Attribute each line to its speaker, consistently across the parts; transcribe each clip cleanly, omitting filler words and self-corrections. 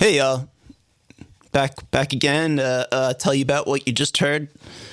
Speaker 1: Hey, back again. Tell you about what you just heard.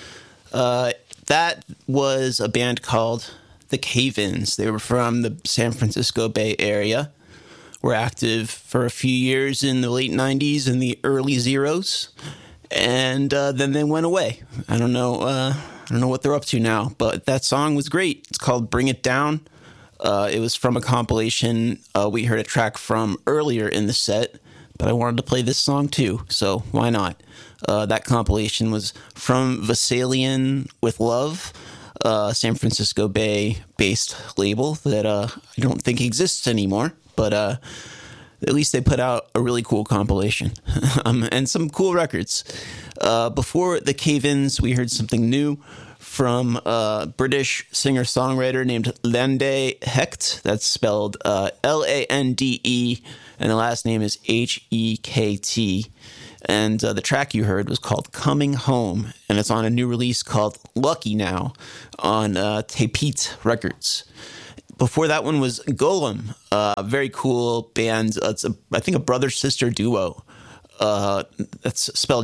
Speaker 1: That was a band called the Cave-Ins. They were from the San Francisco Bay Area. Were active for a few years in the late '90s and the early zeros, and then they went away. I don't know what they're up to now, but that song was great. It's called "Bring It Down." It was from a compilation we heard a track from earlier in the set, but I wanted to play this song too, so why not? That compilation was from Vesalian with Love, San Francisco Bay-based label that I don't think exists anymore, but at least they put out a really cool compilation and some cool records. Before the Cave-Ins, we heard something new from a British singer-songwriter named Lande Hecht. That's spelled Lande, and the last name is Hekt. And the track you heard was called Coming Home, and it's on a new release called Lucky Now on Tapete Records. Before that one was Golem, a very cool band. It's, I think, a brother-sister duo. That's spelled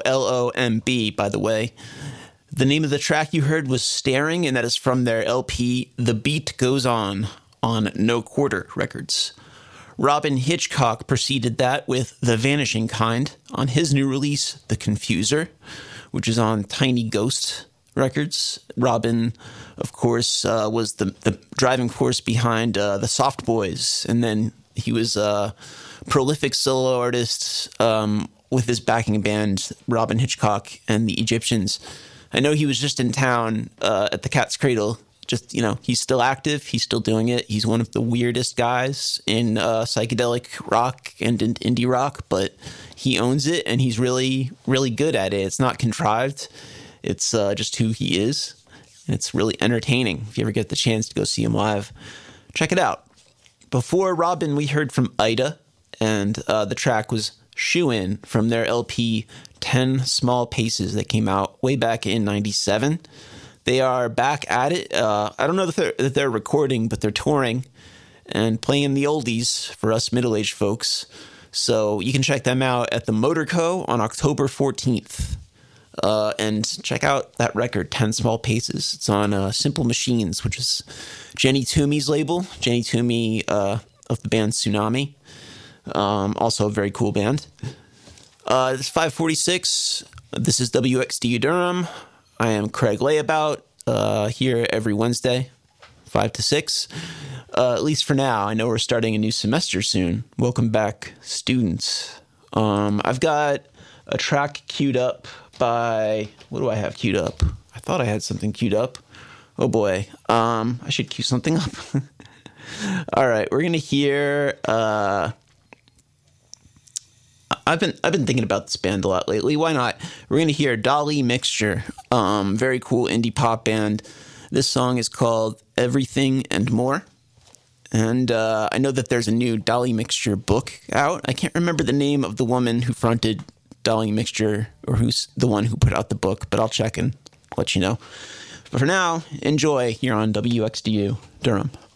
Speaker 1: Golomb, by the way. The name of the track you heard was Staring, and that is from their LP The Beat Goes On No Quarter Records. Robin Hitchcock preceded that with The Vanishing Kind on his new release, The Confuser, which is on Tiny Ghost Records. Robin, of course, was the driving force behind the Soft Boys, and then he was a prolific solo artist with his backing band, Robin Hitchcock and the Egyptians. I know he was just in town at the Cat's Cradle. Just, he's still active. He's still doing it. He's one of the weirdest guys in psychedelic rock and in indie rock, but he owns it, and he's really, really good at it. It's not contrived. It's just who he is. And it's really entertaining. If you ever get the chance to go see him live, check it out. Before Robin, we heard from Ida, and the track was Shoe In from their LP 10 Small Paces that came out way back in 97. They are back at it. I don't know that they're recording, but they're touring and playing the oldies for us middle-aged folks. So you can check them out at the Motor Co. on October 14th. And check out that record, 10 Small Paces. It's on Simple Machines, which is Jenny Toomey's label. Jenny Toomey of the band Tsunami. Also a very cool band. It's 5:46. This is WXDU Durham. I am Craig Layabout, here every Wednesday, 5 to 6. At least for now. I know we're starting a new semester soon. Welcome back, students. I've got a track queued up by... What do I have queued up? I thought I had something queued up. Oh boy. I should queue something up. All right, we're going to hear... I've been thinking about this band a lot lately. Why not? We're going to hear Dolly Mixture. Very cool indie pop band. This song is called Everything and More. And I know that there's a new Dolly Mixture book out. I can't remember the name of the woman who fronted Dolly Mixture, or who's the one who put out the book, but I'll check and let you know. But for now, enjoy here on WXDU Durham.